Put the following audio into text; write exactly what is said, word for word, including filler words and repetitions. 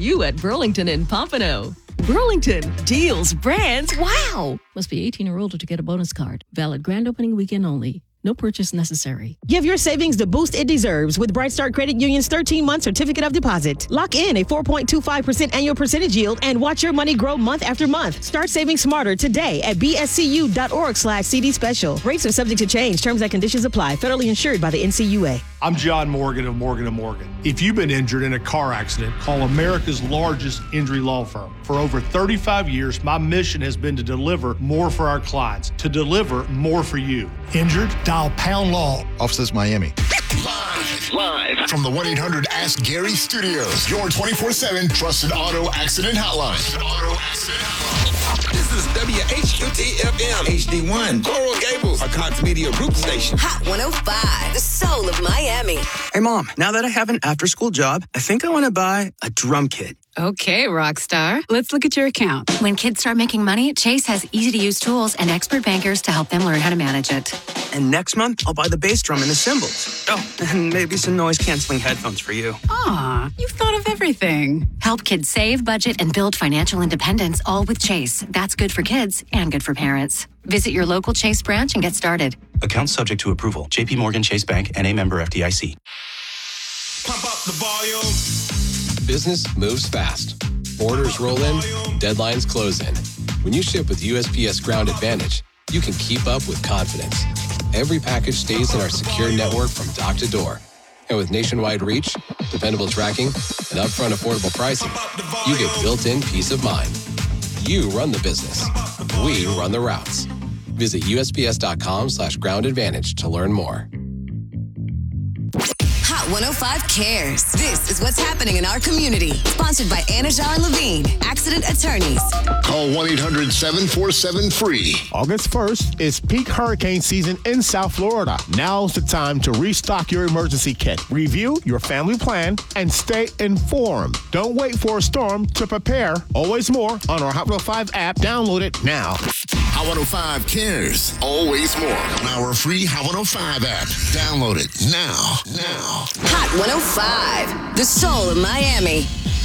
you at Burlington and Pompano. Burlington, deals, brands, wow! Must be eighteen or older to get a bonus card. Valid grand opening weekend only. No purchase necessary. Give your savings the boost it deserves with Bright Start Credit Union's thirteen-month certificate of deposit. Lock in a four point two five percent annual percentage yield and watch your money grow month after month. Start saving smarter today at bscu.org slash CD special. Rates are subject to change. Terms and conditions apply. Federally insured by the N C U A. I'm John Morgan of Morgan and Morgan. If you've been injured in a car accident, call America's largest injury law firm. For over thirty-five years, my mission has been to deliver more for our clients, to deliver more for you. Injured? Dial Pound Law. Offices Miami. Live, live from the one eight hundred Ask Gary Studios, your twenty-four seven trusted auto accident hotline. Auto accident hotline. This is W H Q T F M H D one, Coral Gables, a Cox Media Group station. Hot one oh five, the soul of Miami. Hey, Mom, now that I have an after-school job, I think I want to buy a drum kit. Okay, rock star. Let's look at your account. When kids start making money, Chase has easy-to-use tools and expert bankers to help them learn how to manage it. And next month, I'll buy the bass drum and the cymbals. Oh, and maybe some noise-canceling headphones for you. Aw, you've thought of everything. Help kids save, budget, and build financial independence, all with Chase. That's good for kids and good for parents. Visit your local Chase branch and get started. Account subject to approval. J P Morgan Chase Bank and a member F D I C. Pump up the volume. Business moves fast. Orders roll in, deadlines close in. When you ship with U S P S Ground Advantage, you can keep up with confidence. Every package stays in our secure network from dock to door. And with nationwide reach, dependable tracking, and upfront affordable pricing, you get built-in peace of mind. You run the business. We run the routes. Visit USPS.com slash ground advantage to learn more. Hot one oh five cares. This is what's happening in our community. Sponsored by Anajar and Levine, accident attorneys. Call one eight hundred seven four seven free. August first is peak hurricane season in South Florida. Now's the time to restock your emergency kit, review your family plan, and stay informed. Don't wait for a storm to prepare. Always more on our Hot one oh five app. Download it now. Hot one oh five cares. Always more on our free Hot one oh five app. Download it now. Now. Hot one oh five, the soul of Miami.